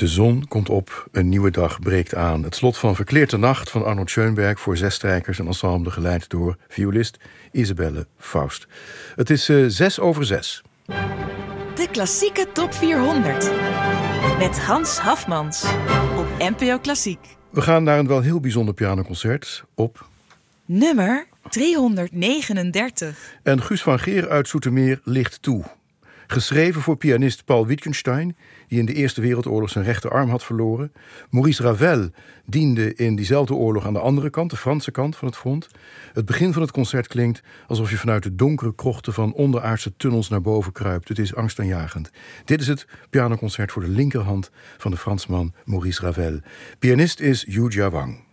De zon komt op, een nieuwe dag breekt aan. Het slot van Verkleerde Nacht van Arnold Schoenberg voor 6 strijkers en ensemble geleid door violist Isabelle Faust. Het is 6:06. De klassieke top 400 met Hans Hafmans op NPO Klassiek. We gaan naar een wel heel bijzonder pianoconcert op nummer 339. En Guus van Geer uit Zoetermeer ligt toe. Geschreven voor pianist Paul Wittgenstein, die in de Eerste Wereldoorlog zijn rechterarm had verloren. Maurice Ravel diende in diezelfde oorlog aan de andere kant, de Franse kant van het front. Het begin van het concert klinkt alsof je vanuit de donkere krochten van onderaardse tunnels naar boven kruipt. Het is angstaanjagend. Dit is het pianoconcert voor de linkerhand van de Fransman Maurice Ravel. Pianist is Yu Jia Wang.